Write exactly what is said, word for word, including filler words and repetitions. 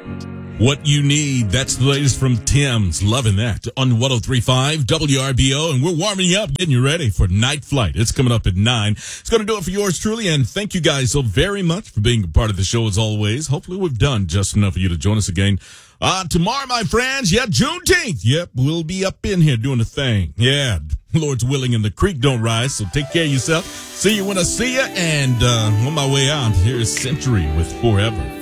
What you need, that's the latest from Tim's. Loving that on one oh three point five W R B O. And we're warming you up, getting you ready for Night Flight. It's coming up at nine. It's going to do it for yours truly. And thank you guys so very much for being a part of the show as always. Hopefully we've done just enough for you to join us again. Uh, tomorrow, my friends, yeah, Juneteenth. Yep, we'll be up in here doing the thing. Yeah, Lord's willing and the creek don't rise. So take care of yourself. See you when I see you. And uh, on my way out, here's Century with Forever.